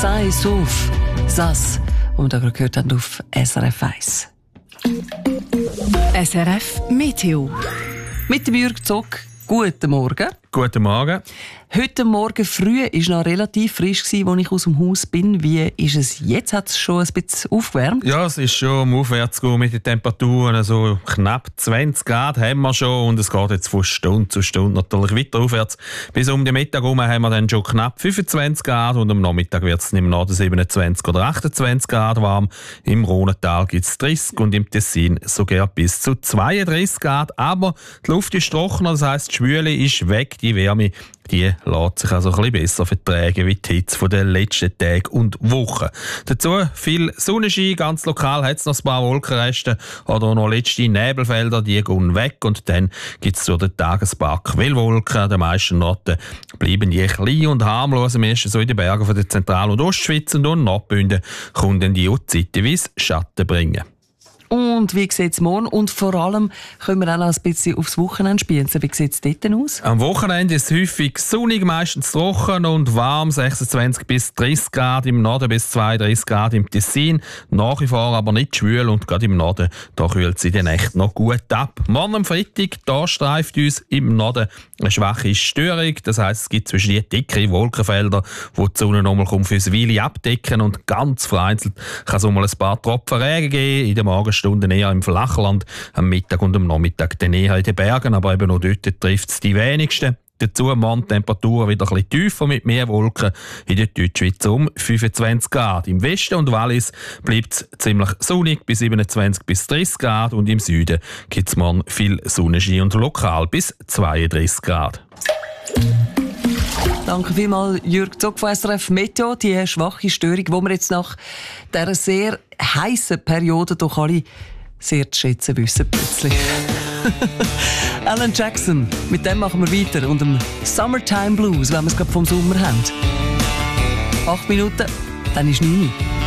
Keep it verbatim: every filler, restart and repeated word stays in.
«Sei Souf», das, was wir da gerade gehört haben auf S R F eins. S R F Meteo. Mit dem Jürg Zock. Guten Morgen. Guten Morgen. Heute Morgen früh war noch relativ frisch, als ich aus dem Haus bin. Wie ist es jetzt? Hat es schon ein bisschen aufgewärmt? Ja, es ist schon am Aufwärtsgehen mit den Temperaturen. Also knapp zwanzig Grad haben wir schon und es geht jetzt von Stunde zu Stunde natürlich weiter aufwärts. Bis um den Mittag herum haben wir dann schon knapp fünfundzwanzig Grad und am Nachmittag wird es im Norden siebenundzwanzig oder achtundzwanzig Grad warm. Im Rhonental gibt es dreißig und im Tessin sogar bis zu zweiunddreißig Grad. Aber die Luft ist trockener, das heisst, die Schwüle ist weg, die Wärme die lässt sich also ein bisschen besser vertragen wie die Hitze der letzten Tage und Wochen. Dazu viel Sonnenschein, ganz lokal hat es noch ein paar Wolkenreste oder noch letzte Nebelfelder, die gehen weg und dann gibt es durch den Tag ein paar Quellwolken. An den meisten Orten bleiben die klein und harmlos, am ersten so in den Bergen von der Zentral- und Ostschweiz und in Nordbünden kommen dann die auch zeitweise Schatten bringen. Und wie sieht es morgen? Und vor allem können wir auch noch ein bisschen aufs Wochenende spielen. Wie sieht es dort aus? Am Wochenende ist es häufig sonnig, meistens trocken und warm, sechsundzwanzig bis dreißig Grad im Norden bis zweiunddreißig Grad im Tessin. Nach wie vor aber nicht schwül und gerade im Norden da kühlt es in der Nacht noch gut ab. Morgen am Freitag da streift uns im Norden eine schwache Störung. Das heisst, es gibt zwischen die dicke Wolkenfelder, wo die Sonne nochmal für eine Weile abdecken und ganz vereinzelt kann es auch mal ein paar Tropfen Regen geben. In der Morgenstunden eher im Flachland, am Mittag und am Nachmittag dann eher in den Bergen, aber eben auch dort trifft es die wenigsten. Dazu morgen Temperaturen wieder ein bisschen tiefer mit mehr Wolken in der Deutschschweiz um fünfundzwanzig Grad. Im Westen und Wallis bleibt es ziemlich sonnig bis siebenundzwanzig bis dreißig Grad und im Süden gibt es morgen viel Sonnenschein und lokal bis zweiunddreißig Grad. Danke vielmals, Jürg Zock von S R F Meteo. Die schwache Störung, die wir jetzt nach dieser sehr heissen Periode doch alle sehr zu schätzen wissen plötzlich. Alan Jackson, mit dem machen wir weiter und dem Summertime Blues, wenn wir es gerade vom Sommer haben. Acht Minuten, dann ist neun Uhr.